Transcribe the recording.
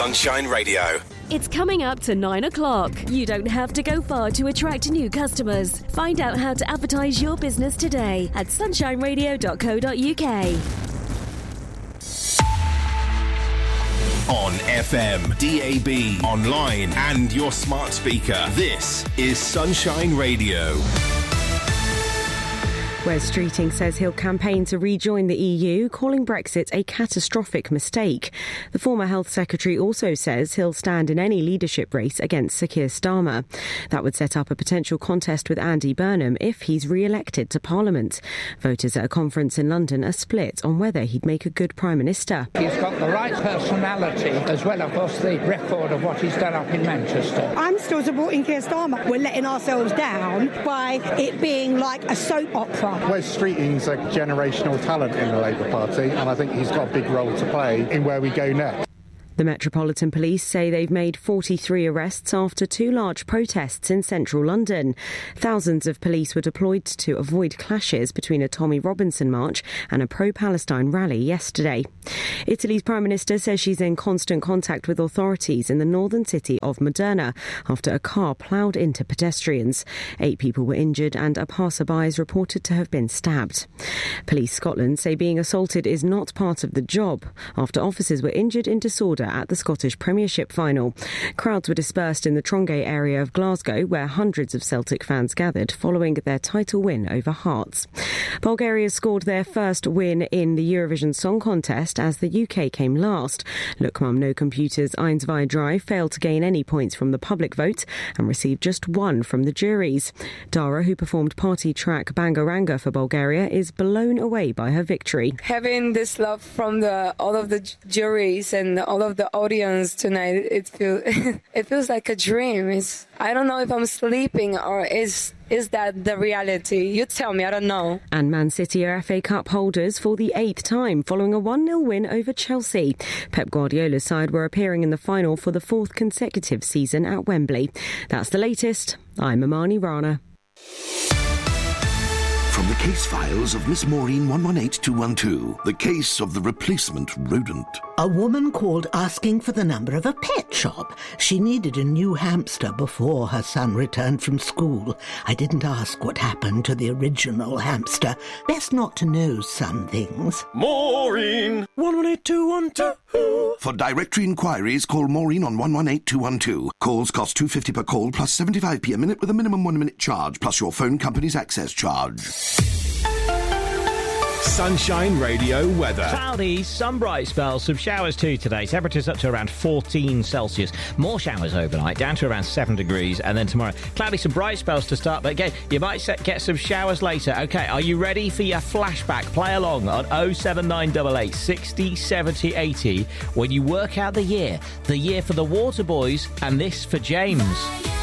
Sunshine Radio. It's coming up to 9 o'clock. You don't have to go far to attract new customers. Find out how to advertise your business today at sunshineradio.co.uk. On FM, DAB, online and your smart speaker. This is Sunshine Radio. Wes Streeting says he'll campaign to rejoin the EU, calling Brexit a catastrophic mistake. The former Health Secretary also says he'll stand in any leadership race against Sir Keir Starmer. That would set up a potential contest with Andy Burnham if he's re-elected to Parliament. Voters at a conference in London are split on whether he'd make a good Prime Minister. He's got the right personality as well, of course, the record of what he's done up in Manchester. I'm still supporting Keir Starmer. We're letting ourselves down by it being like a soap opera. Wes Streeting's a generational talent in the Labour Party, and I think he's got a big role to play in where we go next. The Metropolitan Police say they've made 43 arrests after two large protests in central London. Thousands of police were deployed to avoid clashes between a Tommy Robinson march and a pro-Palestine rally yesterday. Italy's Prime Minister says she's in constant contact with authorities in the northern city of Modena after a car ploughed into pedestrians. 8 people were injured and a passerby is reported to have been stabbed. Police Scotland say being assaulted is not part of the job after officers were injured in disorder at the Scottish Premiership final. Crowds were dispersed in the Trongay area of Glasgow, where hundreds of Celtic fans gathered following their title win over Hearts. Bulgaria scored their first win in the Eurovision Song Contest as the UK came last. Look Mum No Computers' Eins Zwei Drei failed to gain any points from the public vote and received just 1 from the juries. Dara, who performed party track Bangaranga for Bulgaria, is blown away by her victory. Having this love from all of the juries and all of the audience tonight, it feels like a dream. I don't know if I'm sleeping or is that the reality? You tell me, I don't know. And Man City are FA Cup holders for the 8th time following a 1-0 win over Chelsea. Pep Guardiola's side were appearing in the final for the 4th consecutive season at Wembley. That's the latest. I'm Amani Rana. From the case files of Miss Maureen 118212, the case of the replacement rodent. A woman called asking for the number of a pet shop. She needed a new hamster before her son returned from school. I didn't ask what happened to the original hamster. Best not to know some things. Maureen 118212. For directory inquiries, call Maureen on 118212. Calls cost $2.50 per call plus 75p a minute with a minimum 1-minute charge plus your phone company's access charge. Sunshine Radio weather. Cloudy, some bright spells, some showers too today. Temperatures up to around 14 Celsius. More showers overnight, down to around 7 degrees. And then tomorrow, cloudy, some bright spells to start. But again, you might get some showers later. OK, are you ready for your flashback? Play along on 07988 60 70 80 when you work out the year. The year for the Waterboys and this for James.